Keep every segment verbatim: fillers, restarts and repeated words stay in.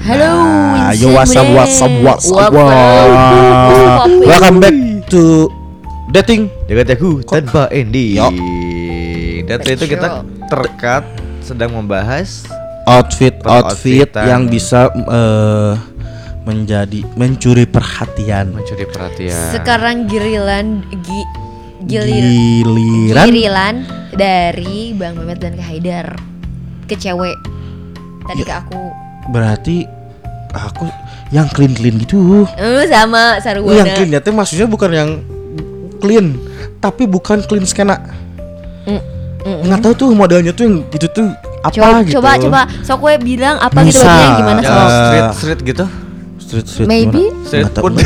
Halo, Nah, yo what's up, what's up, what's up, Wap- wap- Welcome back to Dating Jagat Yaku tanpa ending. Yo. Dan setelah itu kita terkat sedang membahas outfit-outfit Outfitan. yang bisa eh, menjadi mencuri perhatian. mencuri perhatian. Sekarang giliran gi, gilir, Giliran giliran dari Bang Mehmet dan Kak Haidar ke cewek. Tadi Ya. ke aku. berarti aku yang clean-clean gitu. Eh sama Oh, Sarwana. yang clean ya, teh maksudnya bukan yang clean, tapi bukan clean skena. Mm, mm, Nggak tahu tuh modelnya tuh yang itu tuh apa coba, gitu. coba coba sok we bilang apa gitu Misal, bajunya gimana Ya, sok. Eh, street street gitu. Street street Maybe. gimana? Street Nggak tahu. food.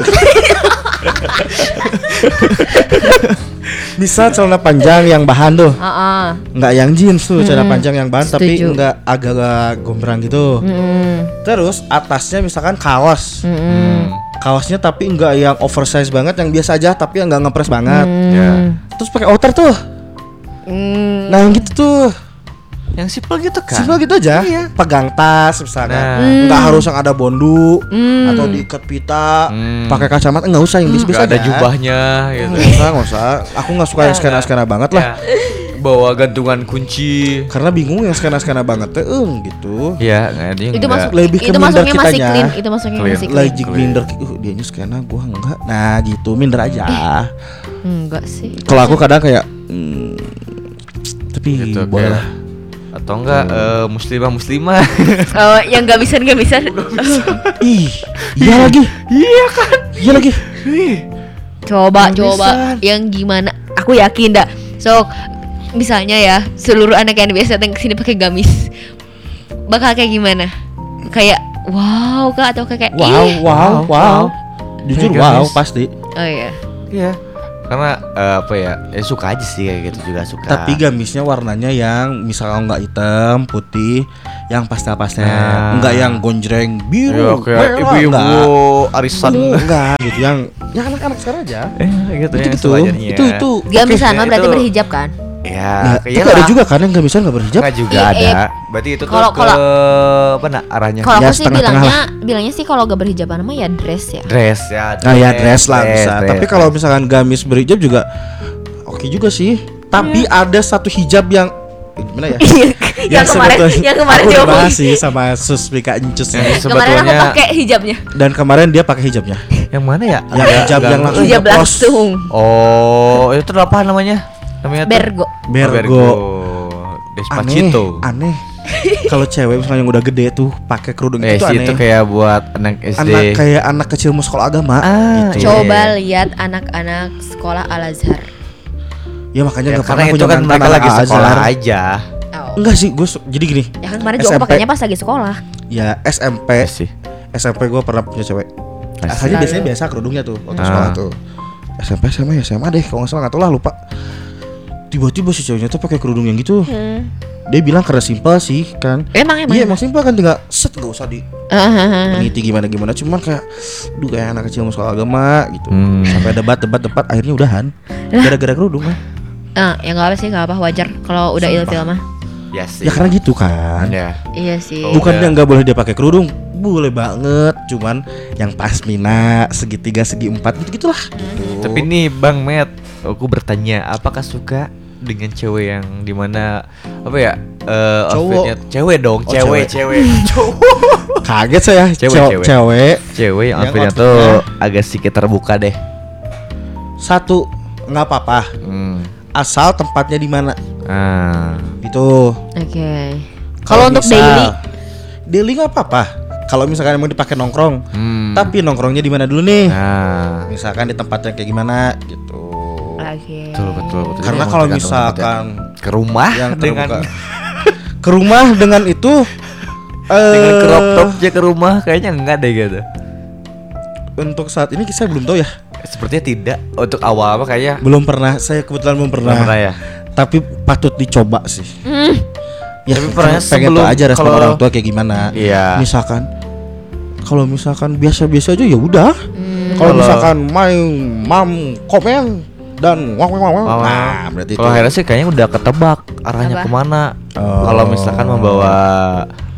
Bisa celana panjang yang bahan tuh, Heeh. nggak yang jeans tuh, celana Mm-mm. panjang yang bahan tapi Setuju. nggak agak-agak gombrang gitu. Mm-mm. Terus atasnya misalkan kaos, Mm-mm. kaosnya tapi nggak yang oversize banget, yang biasa aja tapi yang nggak ngepres banget. Ya. Terus pakai outer tuh, Mm. nah yang gitu tuh, Yang simple gitu kan. simpel gitu aja. Iya. Pegang tas misalkan, Nah. nggak harus yang ada bondu Mm. atau diikat pita, Hmm. pakai kacamata nggak usah, yang biasa-biasa Gak ada aja. jubahnya gitu. Nggak usah, nggak usah. Aku nggak suka yang skena-skena banget lah. Ya. Bawa gantungan kunci. Karena bingung yang skena-skena banget teh, eng gitu. Ya, nggak ada yang Itu nggak. masuk Lebih ke itu minder masuknya masih kitanya. clean, itu masuknya Clean. masih clean. Lagi Clean. minder, uh dia nya skena, gua enggak. Nah gitu, minder aja. Enggak sih. Kalau aku kadang kayak, hmm, tapi Gitu, boleh kayak- lah. Atau enggak eh, muslimah muslimah. Oh, yang nggak bisa nggak bisa. Ih, iya lagi, Iya kan. iya lagi. Coba Yang coba bisa. yang gimana? Aku yakin dah. So misalnya ya seluruh anak yang biasa datang kesini pakai gamis, bakal kayak gimana? Kayak wow kak atau kayak Wow, ih. wow, wow. wow. Jujur Kayak wow gamis. pasti. Oh iya. Iya. Karena eh, apa ya? Ya suka aja sih kayak gitu juga suka. Tapi gamisnya warnanya yang misalnya nggak hitam, putih, yang pastel-pastel, Nah. enggak yang gonjreng ya, biru, kayak merah, ibu-ibu enggak. arisan. Enggak gitu, yang yang anak-anak sekarang aja. Eh, gitu Itu yang gitu, sewajarnya. itu itu. Gamisan mah Oke, berarti itu- berhijab kan? Ya, Nah, tapi ada juga kan yang gamisan nggak berhijab. Enggak juga Iya, ada. iya. Berarti itu tuh Kalau- ke kalau- mana arahnya? Kalau Ya, aku sih setengah-tengah bilangnya bilangnya sih kalau gak berhijab nama ya dress ya. Dress ya. Nah ya dress lah dress, bisa. dress, Tapi kalau dress. misalkan gamis berhijab juga oke juga sih. Tapi ada satu hijab yang eh, gimana ya? yang kemarin sebetulnya- yang kemarin aku udah diomongin. bahas sih sama Suspika Encus Yang ini. Kemarin aku sebetulnya pakai hijabnya. Dan kemarin dia pakai hijabnya. yang mana ya? Yang hijab yang langsung Hijab ngeplos. langsung. Oh, itu apa namanya? Namanya tuh? Bergo. Bergo. Aneh, Despacito. aneh. Kalau cewek misalnya yang udah gede tuh pakai kerudung Eh, itu sih aneh. itu kayak buat anak S D. Anak kayak anak kecil mau sekolah agama Ah, gitu. iya. Coba lihat anak-anak sekolah Al-Azhar. Ya makanya Ya, nggak karena pernah aku itu kan jangankan mereka anak lagi sekolah Al-Azhar. aja. Oh. Enggak sih, gue jadi gini. Ya kan kemarin juga S M P. aku pakainya pas lagi sekolah. Ya S M P, Iya sih. S M P gue pernah punya cewek. Pasti. Asalnya biasanya biasa kerudungnya tuh waktu Ah. sekolah tuh. S M P S M A ya S M A deh kalau nggak salah, nggak tahu lah, lupa. Tiba-tiba si ceweknya tuh pakai kerudung yang gitu. Hmm. Dia bilang karena simpel sih kan. Emang emang. Iya emang simpel kan, tinggal set gak usah di Ah, meniti gimana gimana. Cuman kayak, duh kayak anak kecil mau sekolah agama gitu. Hmm. Sampai debat debat debat akhirnya udahan. Gara-gara kerudung kan. Ah, ya nggak apa sih, nggak apa, wajar kalau udah ilfil mah. Ya sih. Ya karena gitu kan. Ya. Iya sih. Oh. Bukan udah. yang nggak boleh dia pakai kerudung, boleh banget. Cuman yang pasmina segitiga segi empat gitu gitulah. Gitu. Tapi nih Bang Matt, aku bertanya, apakah suka dengan cewek yang dimana apa ya? Eh Cowok. outfitnya cewek dong, Oh, cewek, cewek. cewek, cowok. kaget saya. Cewek, Cew- cewek. cewek Cewek yang Yang outfitnya outfitnya- tuh agak sedikit terbuka deh. satu nggak apa-apa, Hmm. asal tempatnya di mana Ah. gitu. Oke. Kalau untuk misal, daily, daily nggak apa-apa. Kalau misalkan emang dipakai nongkrong, Hmm. tapi nongkrongnya di mana dulu nih? Nah. Misalkan di tempatnya kayak gimana gitu. oke. Betul, betul, betul. Karena Jadi kalau emang tergantung misalkan tempatnya. ke rumah yang dengan terbuka ke rumah dengan itu dengan eh, crop topnya ke rumah kayaknya enggak deh gitu. untuk saat ini saya belum tahu ya. Sepertinya tidak. Untuk awal apa kayaknya Belum pernah, saya kebetulan belum pernah. belum pernah ya. Tapi patut dicoba sih. Hmm. Ya, Tapi pernah pengen tahu sebelum- aja respon kalau- orang tua kayak gimana. Iya. Misalkan kalau misalkan biasa-biasa aja ya udah. Hmm. Kalau Kalau- misalkan main mam komen dan wang wang wang, wang. Oh, nah berarti kalau itu. akhirnya sih kayaknya udah ketebak arahnya Apa? kemana. Oh. Kalau misalkan membawa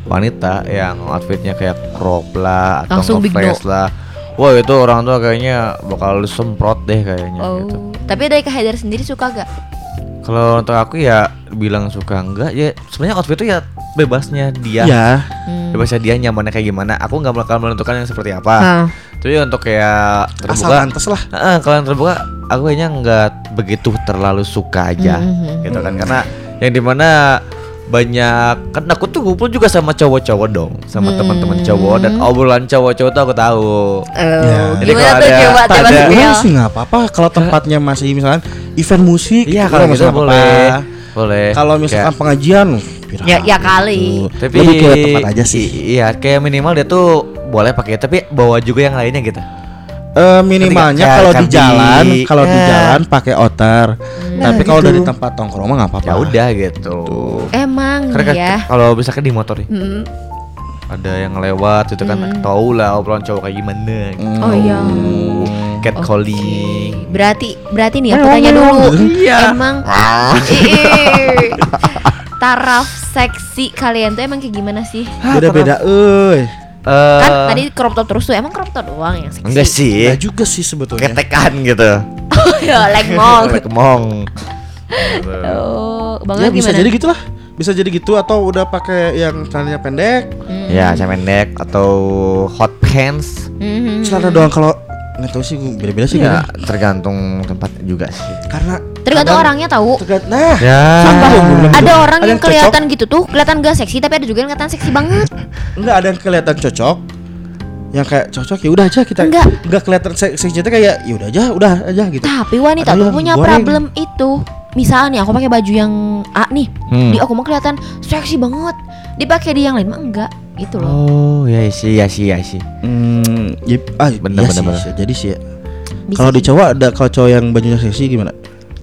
wanita yang outfitnya kayak crop lah atau Langsung big nge-flash lah. Wah itu orang tua kayaknya bakal semprot deh kayaknya Oh, gitu. tapi dari Kak Haidar sendiri suka gak? Kalau untuk aku ya bilang suka enggak ya sebenarnya outfit itu ya bebasnya dia. Ya. Hmm. Bebasnya dia nyamannya kayak gimana. Aku nggak bakal menentukan yang seperti apa. Ah. Tapi untuk kayak Asal terbuka, pantas lah. Heeh, kalau yang terbuka aku kayaknya nggak begitu terlalu suka aja, Mhm. gitu kan karena yang dimana banyak kan aku tuh ngumpul juga sama cowok-cowok dong, sama Hmm. teman-teman cowok dan obrolan cowok-cowok tuh aku tahu. Oh, Jadi gimana kalau tuh ada- coba coba ada- spill. Enggak sih nggak apa-apa kalau tempatnya masih misalkan event musik. Iya itu kalau nggak gitu apa-apa. boleh, boleh. Kalau misalkan Kayak- pengajian, Ya- ya kali. tapi lebih ke tempat aja sih. i- Iya, kayak minimal dia tuh boleh pakai tapi bawa juga yang lainnya gitu. Eh, minimalnya Kayak kalau di Cardi, jalan, kalau di ya. jalan pakai outer. Nah, Tapi kalau gitu. dari tempat tongkrong mah nggak apa-apa. Ya udah gitu. Emang Karena kan ya. kalau misalkan di motor nih Mm. ada yang lewat itu kan Hmm. tau lah obrolan cowok kayak gimana. Hmm. Oh iya. Catcalling. Berarti berarti nih aku tanya dulu. Iya. Emang Ih. taraf seksi kalian tuh emang kayak gimana sih? Beda-beda, euy. Eh, Kan tadi crop top terus tuh emang crop top doang yang seksi. enggak sih. Enggak juga sih sebetulnya. Ketekan gitu. ya like mong. Like mong. Oh, Ya banget bisa gimana? jadi gitulah. Bisa jadi gitu atau udah pakai yang celananya pendek. Hmm. Ya, celana pendek atau hot pants. Mhm. Celana doang kalau nggak tahu sih beda-beda sih Ya, kan. tergantung tempat juga sih. Karena Tergantung kadang- orangnya tahu. tergantung- Nah, Ya. Sumpah, Gua bilang gitu. ada orang Ada yang yang cocok. kelihatan gitu tuh, kelihatan gak seksi tapi ada juga yang kelihatan seksi banget. enggak ada yang kelihatan cocok. Yang kayak cocok ya udah aja kita Enggak. enggak kelihatan seksi kayak ya udah aja, udah aja gitu. Tapi wanita Ada tuh yang punya goreng. problem itu. Misalnya aku pakai baju yang A nih, Hmm. di aku mau kelihatan seksi banget. Dipakai di yang lain mah enggak gitu loh. Oh, ya sih, ya sih, ya sih. Hmm, ya, ah, Bener, iya bener, sih, bener. sih. Jadi sih ya. Bisa Kalau di sih. cowok ada kalau cowok yang bajunya seksi gimana?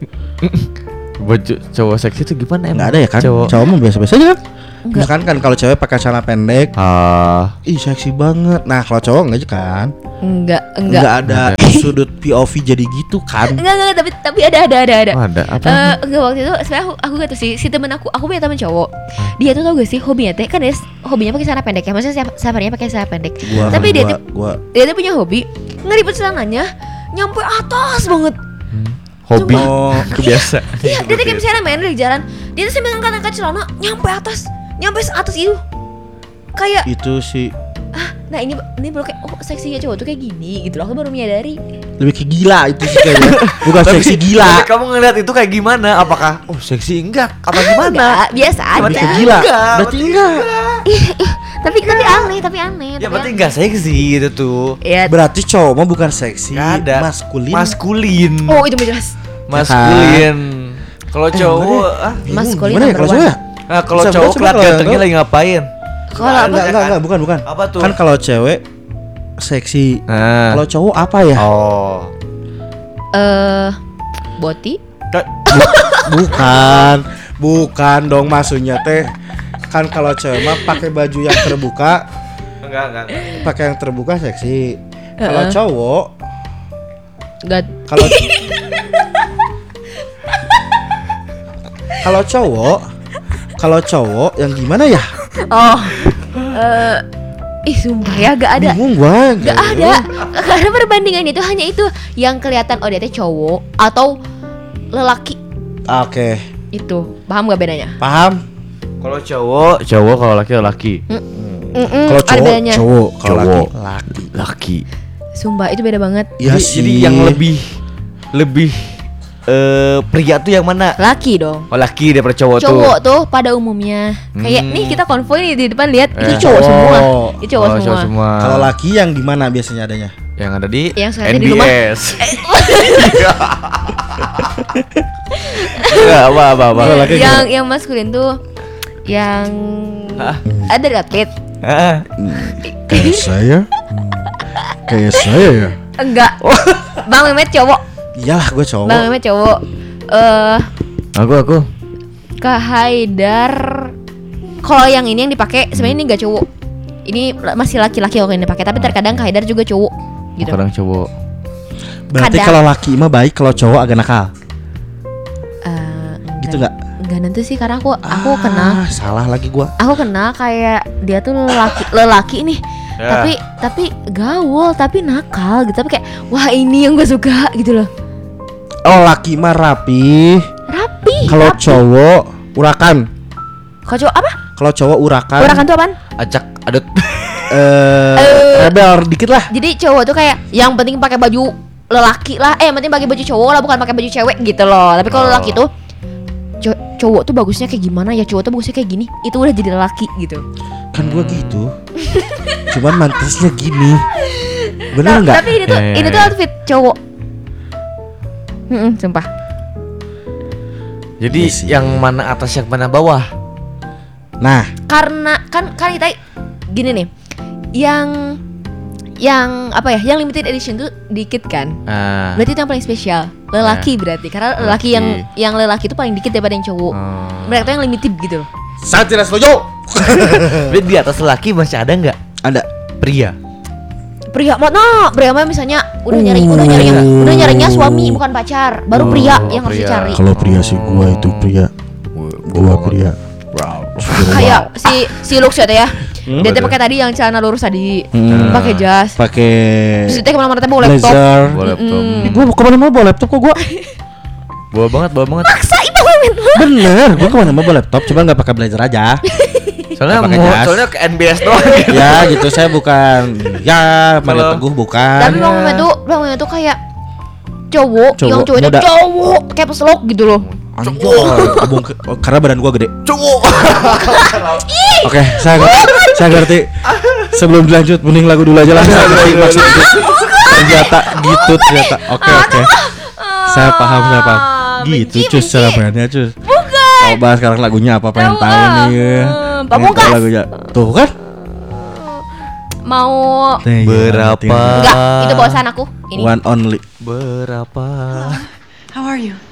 Baju cowok seksi itu gimana emang? Enggak ada ya kan? Cowok. Cowok mah biasa-biasa aja kan? Enggak. Misalkan kan kalau cewek pakai celana pendek, Ah, ih seksi banget. Nah, kalau cowok enggak aja kan? Enggak, Enggak enggak. ada sudut P O V jadi gitu kan? Enggak, enggak, tapi tapi ada ada ada ada. oh, ada apa? Eh, enggak waktu itu sebenarnya aku aku gak tahu sih si temen aku aku punya temen cowok dia tuh tau gak sih hobinya teh kan dia s- hobinya pakai celana pendek ya maksudnya siap sabarnya pakai celana pendek Gua, tapi dia gua, tuh gua dia tuh punya hobi ngeripet celananya nyampe atas banget Hobi. Oh, Kebiasa. iya dia tuh kayak misalnya main dari jalan dia tuh sambil ngangkat-ngangkat celana nyampe atas nyampe atas itu kayak itu sih nah ini ini baru kayak oh seksinya cowok tuh kayak gini gitu loh aku baru menyadari lebih ke gila itu sih kayaknya. Bukan seksi gila. Tapi kamu ngeliat itu kayak gimana? Apakah oh seksi enggak? Apa gimana? enggak biasa Berarti Lebih ke aja gila. Enggak, Berarti enggak. Ih, ih, tapi tapi aneh tapi aneh Ya tapi berarti aneh. enggak seksi gitu tuh. ya Berarti cowok mah bukan seksi, Enggak ada. maskulin. Maskulin. oh itu jelas Maskulin. Kalau Eh, cowok enggak ah, maskulin Gimana ya number kalau one. cowok ya? nah kalau Coba- cowok coba kelihatan kalau gantengnya enggak. lagi ngapain? Kalau Enggak, apa? enggak, enggak, enggak, bukan, bukan. Apa tuh? Kan kalau cewek seksi. Nah. Kalau cowok apa ya? Oh. Eh, boti? Ka- Bukan. Bukan dong maksudnya teh. Kan kalau cewek mah pakai baju yang terbuka, Enggak, enggak, enggak. pakai yang terbuka seksi. Kalau Heeh. cowok, Gak. kalau Kalau cowok, kalau cowok yang gimana ya? Oh. Eh, ih sumpah ya gak ada. Bingung gua. Gak ada. Karena perbandingan itu hanya itu yang kelihatan oh dia teh cowok atau lelaki Oke, itu. Paham gak bedanya? paham. Kalau cowok, cowok kalau laki laki. Mm-mm, Kalau ada cowok, bedanya. cowok, kalau laki, Cowok. laki. Laki. Sumpah itu beda banget. Ya jadi, sih. jadi yang lebih lebih eh pria tuh yang mana? Laki dong. Oh, laki daripada cowok, Cowok tuh. tuh pada umumnya kayak Hmm. nih kita konvoy nih di depan lihat Eh. itu cowok semua. Cowok. Itu cowok Oh, semua. Kalau laki yang di mana biasanya adanya? yang ada di Yang sekarang N di B rumah. S. Enggak, apa apa apa. Kalau laki yang yang maskulin tuh yang Hah? ada di atlet. Ah, Kayak saya. Kayak saya ya. Enggak. Bang Mehmet cowok. Iyalah gue cowok. Bang Mehmet cowok. Eh aku aku. Kak Haidar kalau yang ini yang dipakai sebenarnya ini enggak cowok. Ini masih laki-laki kalau ini dipakai tapi terkadang Kak Haidar juga cowok gitu. Kadang cowok. Berarti kadang- kalau laki mah baik, kalau cowok agak nakal. Eh, Gitu nggak? Gak nentu sih karena aku aku Ah, kena salah lagi gua. aku kena kayak dia tuh lelaki lelaki nih. Ya. Tapi tapi gaul, tapi nakal gitu. Tapi kayak wah ini yang gue suka gitu loh. Oh, laki mah rapi. Rapi. Kalau rapi. cowok urakan. Kalau cowok apa? Kalau cowok urakan. Urakan tuh apaan? Ajak adut. eh rebel dikit lah. Jadi cowok tuh kayak yang penting pakai baju lelaki lah. Eh, yang penting pakai baju cowok lah, bukan pakai baju cewek gitu loh. Tapi kalau Oh. lelaki tuh co- cowok tuh bagusnya kayak gimana ya? Cowok tuh bagusnya kayak gini. Itu udah jadi lelaki gitu. Kan gua gitu. Cuman mantasnya gini. Bener Ta- nggak? Tapi ini tuh Ya, ya, ini ya. tuh outfit cowok. Hmm, sumpah. Jadi Iya sih. yang mana atas yang mana bawah? Nah, Karena kan kan kita gini nih. Yang yang apa ya? Yang limited edition tuh dikit kan. Ah. Berarti itu yang paling spesial. Lelaki berarti. Karena lelaki yang Lelaki. yang lelaki itu paling dikit daripada yang cowok. Oh. Mereka tuh yang limited gitu loh. saya tidak setuju. Tapi di atas laki masih ada nggak Ada. pria? Pria mana? Pria mah misalnya udah nyari udah nyarinya udah nyarinya suami bukan pacar, baru Oh, pria yang harus pria. dicari. Kalau pria sih gua itu pria. Gua pria. Kayak si si Lux ya teh ya. Hmm? Dia teh pakai tadi yang celana lurus tadi, Hmm. pakai jas. Pakai Terus dia kemana-mana teh bawa laptop. blazer. Bawa laptop. Mm-mm. Ih, gua kemana mana bawa laptop kok gua. Bawa banget, bawa banget. Paksa itu men. Bener, gua kemana mana bawa laptop, cuma nggak pakai blazer aja. Soalnya Pakai mau, jas. soalnya ke N B S doang. Ya gitu, saya bukan. Ya, Mario Kalau- Teguh bukan. Tapi Bang Mehmet tuh, Bang Mehmet tuh kayak cowok, Cowok, yang cowok itu muda. cowok kayak peselok gitu loh. Anjir, abung ke- karena badan gua gede. Cowok. Oke, saya ngerti, saya ngerti. Sebelum dilanjut, mending lagu dulu aja lah. Saya ngerti maksud itu. Ternyata gitu ternyata. Oke oke. Saya paham, saya paham. Gitu benci, cus benci. cara mainnya cus. Bukan. Kalau bahas sekarang lagunya apa pengen Tahu tahu lah. nih ya. Hmm, Pengen Pamungkas. tahu lagunya. Tuh kan? Mau Nih, Berapa? tinggal- enggak, itu bosan aku. Ini. One only. Berapa? How are you?